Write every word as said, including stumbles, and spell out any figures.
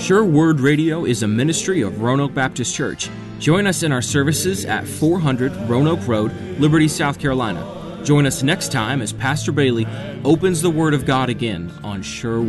Sure Word Radio is a ministry of Roanoke Baptist Church. Join us in our services at four hundred Roanoke Road, Liberty, South Carolina. Join us next time as Pastor Bailey opens the Word of God again on Sure